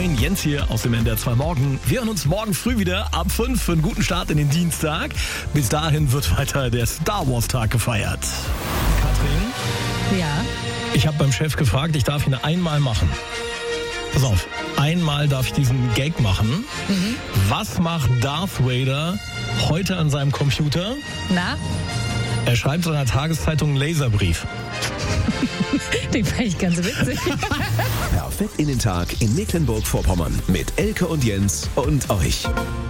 Moin, Jens hier aus dem NDR 2 Morgen. Wir hören uns morgen früh wieder ab 5 für einen guten Start in den Dienstag. Bis dahin wird weiter der Star Wars Tag gefeiert. Katrin? Ja? Ich habe beim Chef gefragt, ich darf ihn einmal machen. Pass auf, einmal darf ich diesen Gag machen. Was macht Darth Vader heute an seinem Computer? Na? Er schreibt seiner Tageszeitung einen Laserbrief. Den fand ich ganz witzig. Perfekt in den Tag in Mecklenburg-Vorpommern mit Elke und Jens und euch.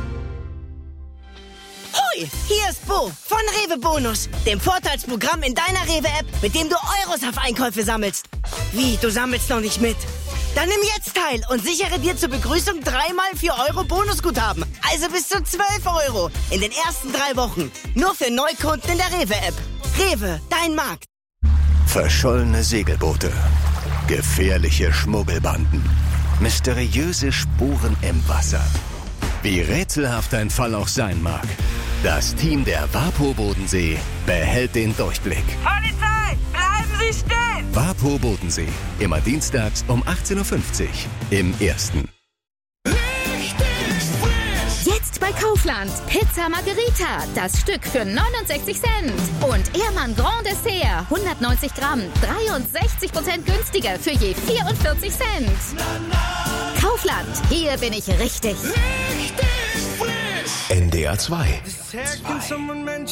Hoi, hier ist Bo von Rewe Bonus, dem Vorteilsprogramm in deiner Rewe-App, mit dem du Euros auf Einkäufe sammelst. Wie, du sammelst noch nicht mit? Dann nimm jetzt teil und sichere dir zur Begrüßung 3x 4 Euro Bonusguthaben. Also bis zu 12 Euro in den ersten 3 Wochen. Nur für Neukunden in der Rewe-App. Rewe, dein Markt. Verschollene Segelboote, gefährliche Schmuggelbanden, mysteriöse Spuren im Wasser. Wie rätselhaft ein Fall auch sein mag, das Team der WaPo Bodensee behält den Durchblick. Polizei, bleiben Sie stehen! WaPo Bodensee, immer dienstags um 18.50 Uhr im Ersten. Jetzt bei Kaufland. Pizza Margherita. Das Stück für 69 Cent. Und Ehrmann Grand Dessert. 190 Gramm. 63% günstiger für je 44 Cent. Kaufland. Hier bin ich richtig. NDR 2.